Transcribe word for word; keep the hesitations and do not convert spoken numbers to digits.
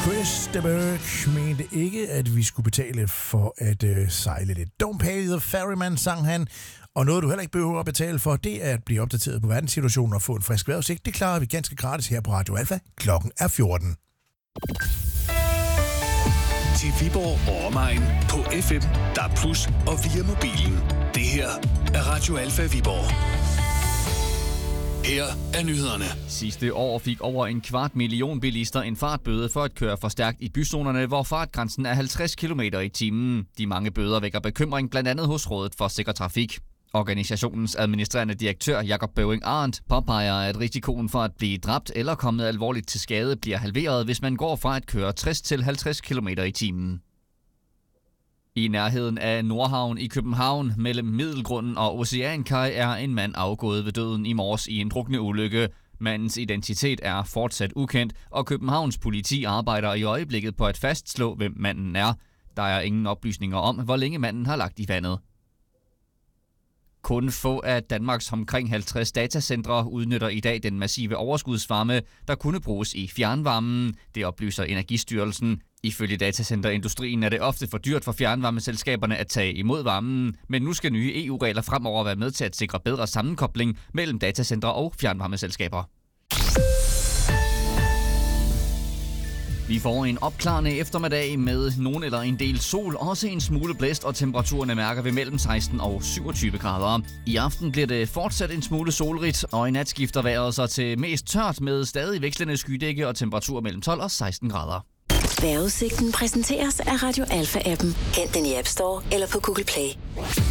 Chris de Burgh mente ikke, at vi skulle betale for at øh, sejle lidt. Don't pay the ferryman, sang han. Og noget, du heller ikke behøver at betale for, det er at blive opdateret på verdenssituationen og få en frisk vejrudsigt. Det klarer vi ganske gratis her på Radio Alfa. Klokken er fjorten. Til Viborg og omegn på F M, D A B plus, og via mobilen. Det her er Radio Alfa Viborg. Her er nyhederne. Sidste år fik over en kvart million bilister en fartbøde for at køre for stærkt i byzonerne, hvor fartgrænsen er halvtreds kilometer i timen. De mange bøder vækker bekymring, blandt andet hos Rådet for Sikker Trafik. Organisationens administrerende direktør Jakob Bøving Arndt påpeger, at risikoen for at blive dræbt eller kommet alvorligt til skade bliver halveret, hvis man går fra at køre tres til halvtreds kilometer i timen. I nærheden af Nordhavn i København, mellem Middelgrunden og Oceankaj, er en mand afgået ved døden i morges i en drukneulykke. Mandens identitet er fortsat ukendt, og Københavns politi arbejder i øjeblikket på at fastslå, hvem manden er. Der er ingen oplysninger om, hvor længe manden har lagt i vandet. Kun få af Danmarks omkring halvtreds datacentre udnytter i dag den massive overskudsvarme, der kunne bruges i fjernvarmen. Det oplyser Energistyrelsen. Ifølge datacenterindustrien er det ofte for dyrt for fjernvarmeselskaberne at tage imod varmen, men nu skal nye E U-regler fremover være med til at sikre bedre sammenkobling mellem datacentre og fjernvarmeselskaber. Vi får en opklarende eftermiddag med nogen eller en del sol, også en smule blæst, og temperaturerne mærker vi mellem seksten og syvogtyve grader. I aften bliver det fortsat en smule solrigt, og i nat skifter vejret sig til mest tørt med stadig vekslende skydække og temperatur mellem tolv og seksten grader. Vejrudsigten præsenteres af Radio Alfa-appen. Hent den i App Store eller på Google Play.